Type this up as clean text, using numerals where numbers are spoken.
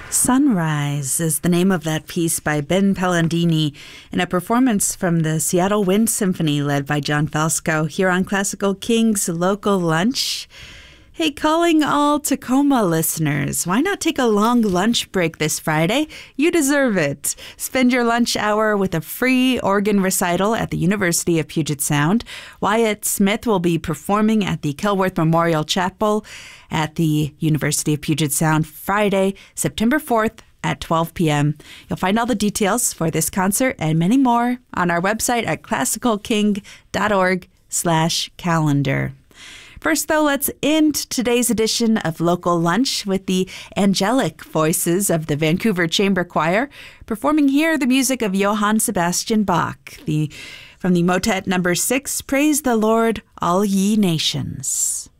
Sunrise is the name of that piece by Ben Palladini in a performance from the Seattle Wind Symphony led by John Falsco here on Classical King's Local Lunch. Hey, calling all Tacoma listeners, why not take a long lunch break this Friday? You deserve it. Spend your lunch hour with a free organ recital at the University of Puget Sound. Wyatt Smith will be performing at the Kelworth Memorial Chapel at the University of Puget Sound Friday, September 4th at 12 p.m. You'll find all the details for this concert and many more on our website at classicalking.org/calendar. First, though, let's end today's edition of Local Lunch with the angelic voices of the Vancouver Chamber Choir, performing here the music of Johann Sebastian Bach, from the motet number 6, Praise the Lord, All Ye Nations.